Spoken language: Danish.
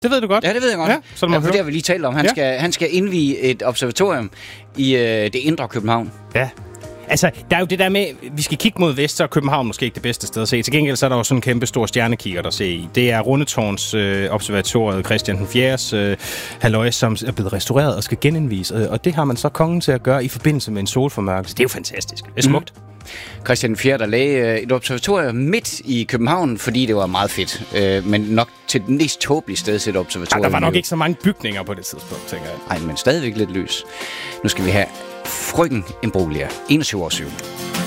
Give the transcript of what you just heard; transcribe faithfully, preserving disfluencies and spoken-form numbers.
Det ved du godt. Ja, det ved jeg godt. Ja, så ja, for det har vi lige talt om. Han, ja. skal, han skal indvie et observatorium i øh, det indre København. Ja. Altså, der er jo det der med, vi skal kigge mod vest, så er København måske ikke det bedste sted at se. Til gengæld så er der jo sådan en kæmpe stor stjernekigger, der ser i. Det er Rundetårns øh, observatoriet, Christian den fjerdes øh, halløj, som er blevet restaureret og skal genindvies. Og det har man så kongen til at gøre i forbindelse med en solformørkelse. Det er jo fantastisk. Det er smukt. Mm. Christian den fjerde, der lagde et observatorium midt i København, fordi det var meget fedt. Øh, men nok til den mest tåbelige sted til et observatorium. Ja, der var nok ikke så mange bygninger på det tidspunkt, tænker jeg. Nej, men stadigvæk lidt lys. Nu skal vi have Frøken Embrolia, enogtyve år syv.